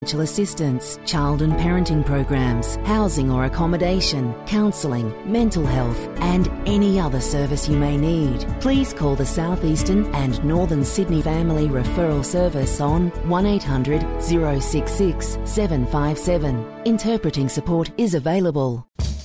financial assistance, child and parenting programs, housing or accommodation, counselling, mental health and any other service you may need. Please call the South Eastern and Northern Sydney Family Referral Service on 1800 066 757. Interpreting support is available.